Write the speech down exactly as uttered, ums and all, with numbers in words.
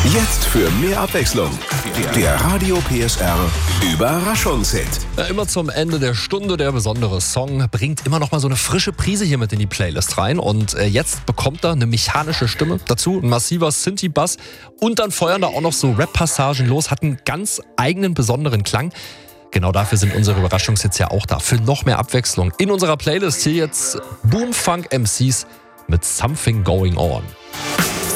Jetzt für mehr Abwechslung. Der Radio P S R Überraschungshit. Ja, immer zum Ende der Stunde der besondere Song bringt immer noch mal so eine frische Prise hier mit in die Playlist rein. Und äh, jetzt bekommt er eine mechanische Stimme dazu, ein massiver Synthi-Bass und dann feuern da auch noch so Rap-Passagen los, hat einen ganz eigenen besonderen Klang. Genau dafür sind unsere Überraschungshits ja auch da, für noch mehr Abwechslung. In unserer Playlist hier jetzt Boomfunk M Cs mit Something Going On.